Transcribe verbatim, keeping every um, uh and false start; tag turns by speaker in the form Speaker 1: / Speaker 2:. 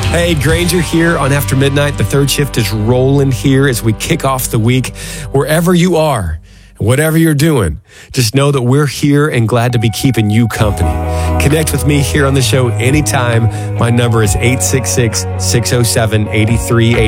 Speaker 1: Hey, Granger here on After Midnight. The third shift is rolling here as we kick off the week. Wherever you are, whatever you're doing, just know that we're here and glad to be keeping you company. Connect with me here on the show anytime. My number is eight six six, six oh seven, eight three eight